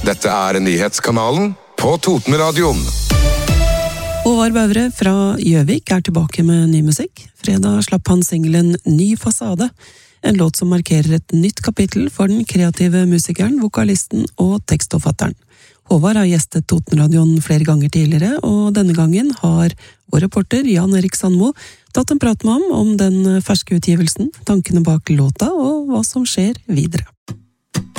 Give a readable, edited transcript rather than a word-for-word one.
Dette nyhetskanalen på Totenradioen. Håvard Bøvre fra Gjøvik tilbake med ny musikk. Fredag slapp han singelen Ny fasade, en låt som markerer et nytt kapittel for den kreative musikeren, vokalisten og tekstforfatteren. Håvard har gjestet Totenradioen flere ganger tidligere, og denne gangen har vår reporter Jan Erik Sandmo tatt en prat med ham om den ferske utgivelsen, tankene bak låta og hva som skjer videre.